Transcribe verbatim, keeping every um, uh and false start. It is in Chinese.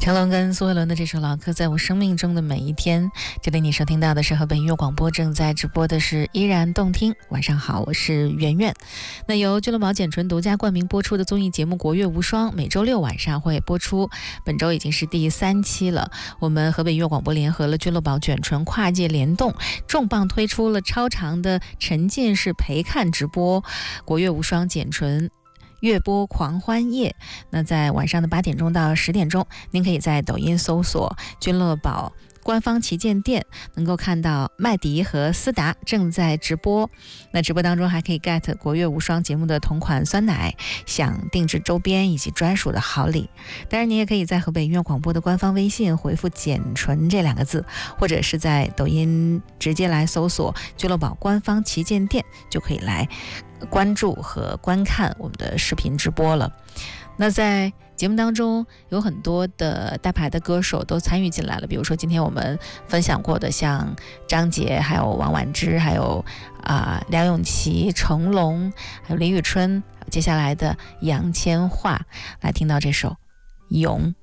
成龙跟苏慧伦的这首老歌在我生命中的每一天。这里你收听到的是河北音乐广播，正在直播的是依然动听。晚上好，我是圆圆。那由君乐宝简纯独家冠名播出的综艺节目《国乐无双》每周六晚上会播出，本周已经是第三期了。我们河北音乐广播联合了君乐宝卷纯跨界联动，重磅推出了超长的沉浸式陪看直播《国乐无双简纯乐播狂欢夜》。那在晚上的八点钟到十点钟，您可以在抖音搜索君乐宝官方旗舰店，能够看到麦迪和思达正在直播。那直播当中还可以 get 国乐无双节目的同款酸奶，享定制周边以及专属的好礼。当然你也可以在河北音乐广播的官方微信回复简纯这两个字，或者是在抖音直接来搜索君乐宝官方旗舰店，就可以来关注和观看我们的视频直播了。那在节目当中有很多的大牌的歌手都参与进来了，比如说今天我们分享过的像张杰，还有王菀之，还有啊、呃、梁咏琪、成龙，还有李宇春，接下来的杨千嬅，来听到这首《勇》。